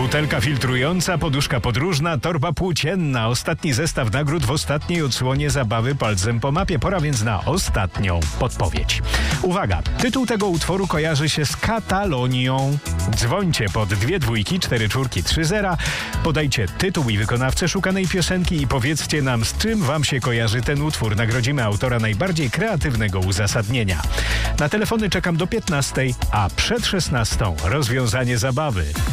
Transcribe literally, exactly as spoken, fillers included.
Butelka filtrująca, poduszka podróżna, torba płócienna. Ostatni zestaw nagród w ostatniej odsłonie zabawy palcem po mapie. Pora więc na ostatnią podpowiedź. Uwaga, tytuł tego utworu kojarzy się z Katalonią. Dzwońcie pod dwie dwójki, cztery czwórki, trzy zera. Podajcie tytuł i wykonawcę szukanej piosenki i powiedzcie nam, z czym wam się kojarzy ten utwór. Nagrodzimy autora najbardziej kreatywnego uzasadnienia. Na telefony czekam do piętnastej, a przed szesnastą rozwiązanie zabawy.